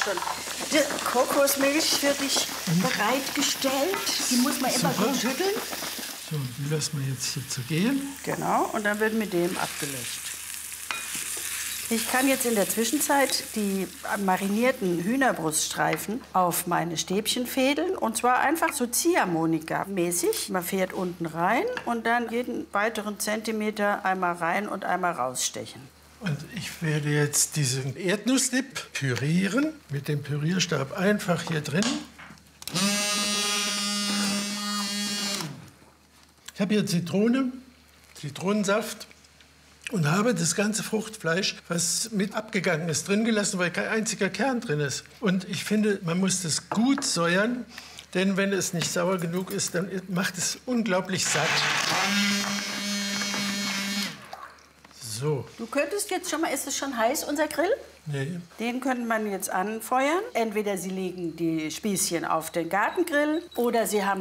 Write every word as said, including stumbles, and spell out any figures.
Die Kokosmilch für dich bereitgestellt. Die muss man immer Super. gut schütteln. So, die lassen wir jetzt hier zu gehen. Genau, und dann wird mit dem abgelöscht. Ich kann jetzt in der Zwischenzeit die marinierten Hühnerbruststreifen auf meine Stäbchen fädeln. Und zwar einfach so Ziehharmonika-mäßig. Man fährt unten rein und dann jeden weiteren Zentimeter einmal rein und einmal rausstechen. Und ich werde jetzt diesen Erdnussdip pürieren. Mit dem Pürierstab einfach hier drin. Ich habe hier Zitrone, Zitronensaft und habe das ganze Fruchtfleisch, was mit abgegangen ist, drin gelassen, weil kein einziger Kern drin ist. Und ich finde, man muss das gut säuern, denn wenn es nicht sauer genug ist, dann macht es unglaublich satt. So. Du könntest jetzt schon mal, ist es schon heiß, unser Grill? Nee. Den könnte man jetzt anfeuern. Entweder Sie legen die Spießchen auf den Gartengrill oder Sie haben